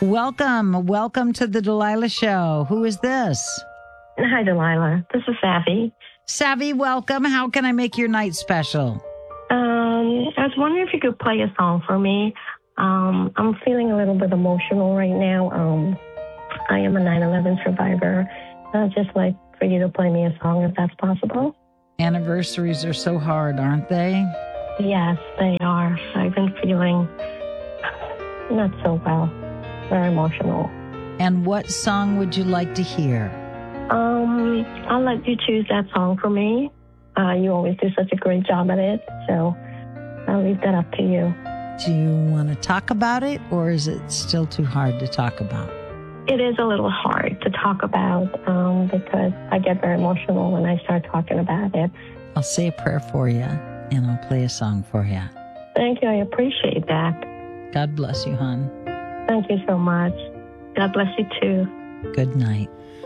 Welcome to the Delilah Show. Who is this? Hi, Delilah. This is Savvy. Savvy, welcome. How can I make your night special? I was wondering if you could play a song for me. I'm feeling a little bit emotional right now. I am a 9/11 survivor. I'd just like for you to play me a song if that's possible. Anniversaries are so hard, aren't they? Yes, they are. I've been feeling not so well. Very emotional. And what song would you like to hear? I'll let you choose that song for me. You always do such a great job at it, so I'll leave that up to you. Do you want to talk about it, or is it still too hard to talk about? It is a little hard to talk about because I get very emotional when I start talking about it. I'll say a prayer for you, and I'll play a song for you. Thank you. I appreciate that. God bless you, hon. Thank you so much. God bless you, too. Good night.